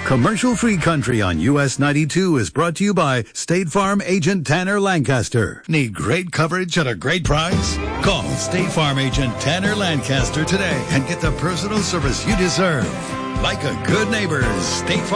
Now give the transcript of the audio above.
Commercial-free country on US 92 is brought to you by State Farm agent Tanner Lancaster. Need great coverage at a great price? Call State Farm agent Tanner Lancaster today and get the personal service you deserve. Like a good neighbor, State Farm.